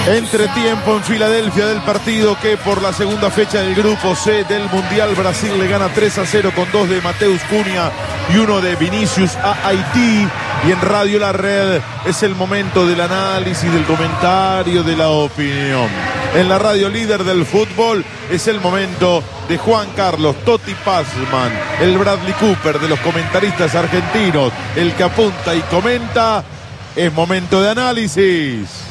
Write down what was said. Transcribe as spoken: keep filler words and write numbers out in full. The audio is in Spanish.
Entretiempo en Filadelfia del partido que por la segunda fecha del grupo C del Mundial Brasil le gana tres a cero con dos de Mateus Cunha y uno de Vinicius a Haití. Y en Radio La Red es el momento del análisis, del comentario, de la opinión. En la radio líder del fútbol es el momento de Juan Carlos Totti Pazman, el Bradley Cooper de los comentaristas argentinos, el que apunta y comenta. Es momento de análisis.